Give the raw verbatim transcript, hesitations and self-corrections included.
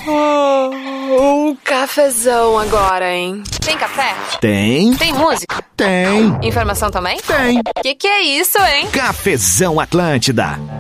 Oh, um cafezão agora, hein? Tem café? Tem. Tem música? Tem. Informação também? Tem. Que que é isso, hein? Cafezão Atlântida.